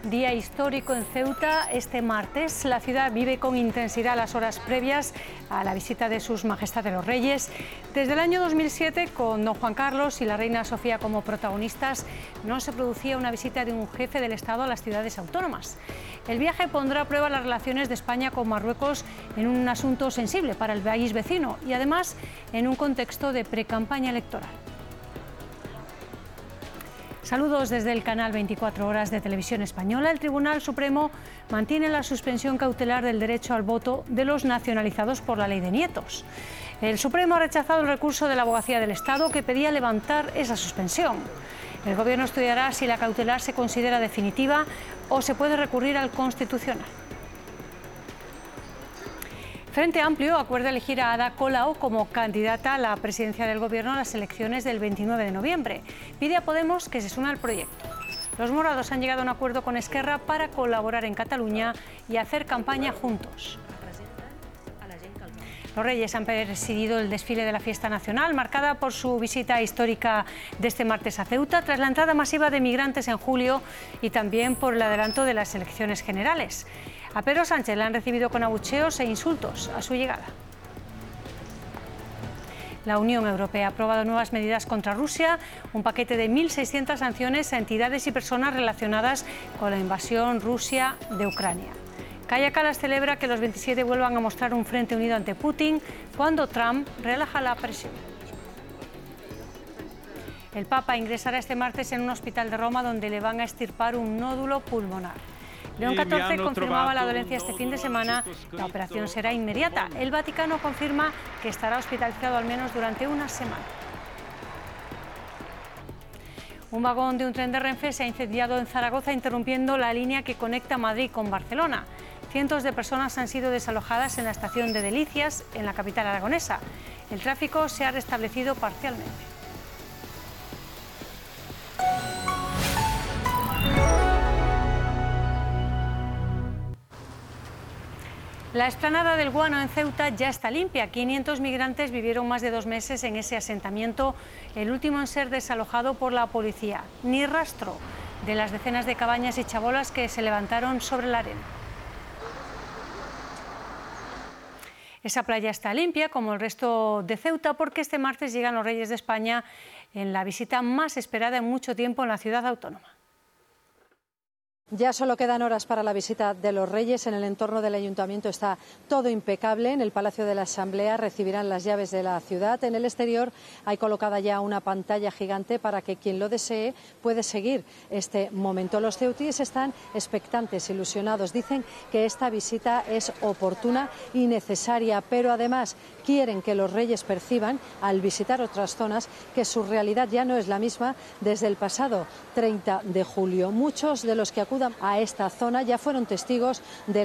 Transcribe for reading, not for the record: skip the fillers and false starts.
Día histórico en Ceuta este martes. La ciudad vive con intensidad las horas previas a la visita de sus majestades los reyes. Desde el año 2007, con don Juan Carlos y la reina Sofía como protagonistas, no se producía una visita de un jefe del Estado a las ciudades autónomas. El viaje pondrá a prueba las relaciones de España con Marruecos en un asunto sensible para el país vecino y además en un contexto de precampaña electoral. Saludos desde el canal 24 Horas de Televisión Española. El Tribunal Supremo mantiene la suspensión cautelar del derecho al voto de los nacionalizados por la ley de nietos. El Supremo ha rechazado el recurso de la Abogacía del Estado que pedía levantar esa suspensión. El Gobierno estudiará si la cautelar se considera definitiva o se puede recurrir al Constitucional. Frente Amplio acuerda elegir a Ada Colau como candidata a la presidencia del Gobierno en las elecciones del 29 de noviembre. Pide a Podemos que se sume al proyecto. Los morados han llegado a un acuerdo con Esquerra para colaborar en Cataluña y hacer campaña juntos. Los Reyes han presidido el desfile de la fiesta nacional, marcada por su visita histórica de este martes a Ceuta, tras la entrada masiva de migrantes en julio y también por el adelanto de las elecciones generales. A Pedro Sánchez le han recibido con abucheos e insultos a su llegada. La Unión Europea ha aprobado nuevas medidas contra Rusia, un paquete de 1.600 sanciones a entidades y personas relacionadas con la invasión rusa de Ucrania. Kaja Kallas celebra que los 27 vuelvan a mostrar un frente unido ante Putin cuando Trump relaja la presión. El Papa ingresará este martes en un hospital de Roma donde le van a extirpar un nódulo pulmonar. León XIV confirmaba la dolencia este fin de semana. La operación será inmediata. El Vaticano confirma que estará hospitalizado al menos durante una semana. Un vagón de un tren de Renfe se ha incendiado en Zaragoza, interrumpiendo la línea que conecta Madrid con Barcelona. Cientos de personas han sido desalojadas en la estación de Delicias, en la capital aragonesa. El tráfico se ha restablecido parcialmente. La explanada del Guano en Ceuta ya está limpia. 500 migrantes vivieron más de 2 meses en ese asentamiento, el último en ser desalojado por la policía. Ni rastro de las decenas de cabañas y chabolas que se levantaron sobre la arena. Esa playa está limpia, como el resto de Ceuta, porque este martes llegan los Reyes de España en la visita más esperada en mucho tiempo en la ciudad autónoma. Ya solo quedan horas para la visita de los Reyes. En el entorno del Ayuntamiento está todo impecable. En el Palacio de la Asamblea recibirán las llaves de la ciudad. En el exterior hay colocada ya una pantalla gigante para que quien lo desee puede seguir este momento. Los ceutíes están expectantes, ilusionados. Dicen que esta visita es oportuna y necesaria, pero además quieren que los Reyes perciban, al visitar otras zonas, que su realidad ya no es la misma desde el pasado 30 de julio. Muchos de los que acudan a esta zona ya fueron testigos de